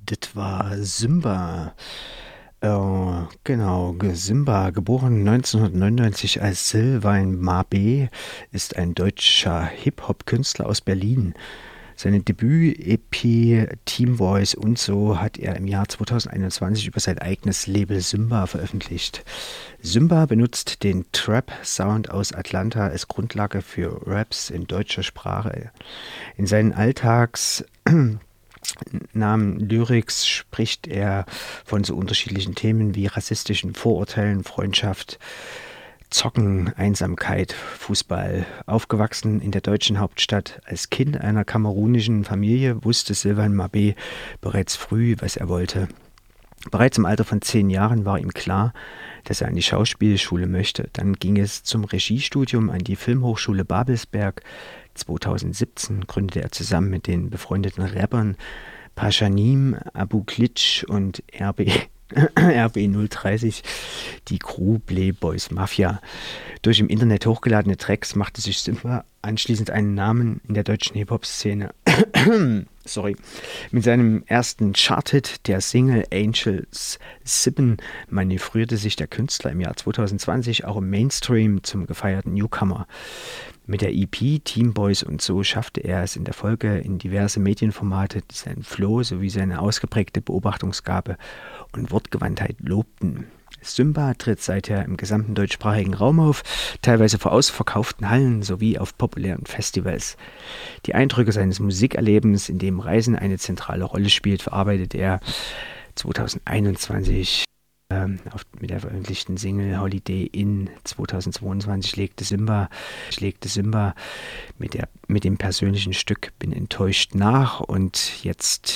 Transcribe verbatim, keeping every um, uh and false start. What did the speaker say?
Das war Simba. Äh, genau, ge- Simba, geboren neunzehnhundertneunundneunzig als Sylvain Mabé, ist ein deutscher Hip-Hop-Künstler aus Berlin. Seine Debüt-E P Team Voice und so hat er im Jahr zweitausendeinundzwanzig über sein eigenes Label Symba veröffentlicht. Symba benutzt den Trap-Sound aus Atlanta als Grundlage für Raps in deutscher Sprache. In seinen Alltags Namen Lyrics spricht er von so unterschiedlichen Themen wie rassistischen Vorurteilen, Freundschaft, Zocken, Einsamkeit, Fußball. Aufgewachsen in der deutschen Hauptstadt als Kind einer kamerunischen Familie wusste Sylvain Mabé bereits früh, was er wollte. Bereits im Alter von zehn Jahren war ihm klar, dass er an die Schauspielschule möchte. Dann ging es zum Regiestudium an die Filmhochschule Babelsberg. zweitausendsiebzehn gründete er zusammen mit den befreundeten Rappern Pashanim, Abu Glitch und R B, R B null dreißig die Crew Playboys Mafia. Durch im Internet hochgeladene Tracks machte sich Symba anschließend einen Namen in der deutschen Hip-Hop-Szene. Sorry. Mit seinem ersten Charthit, der Single Angels Sippen, manövrierte sich der Künstler im Jahr zweitausendzwanzig auch im Mainstream zum gefeierten Newcomer. Mit der E P Team Boys und so schaffte er es in der Folge in diverse Medienformate, die seinen Flow sowie seine ausgeprägte Beobachtungsgabe und Wortgewandtheit lobten. Symba tritt seither im gesamten deutschsprachigen Raum auf, teilweise vor ausverkauften Hallen sowie auf populären Festivals. Die Eindrücke seines Musikerlebens, in dem Reisen eine zentrale Rolle spielt, verarbeitet er zweitausendeinundzwanzig ähm, auf, mit der veröffentlichten Single Holiday Inn. zweitausendzweiundzwanzig legte Symba, legte Symba mit, der, mit dem persönlichen Stück Bin enttäuscht nach und jetzt